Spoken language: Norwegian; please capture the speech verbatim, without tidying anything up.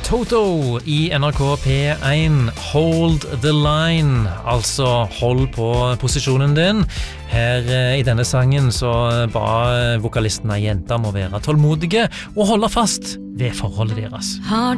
Toto i N R K P én, Hold the Line, altså hold på posisjonen din. Her i denne sangen så ba vokalisten ei jente om å være tålmodige og holde fast ved forholdet deres. Har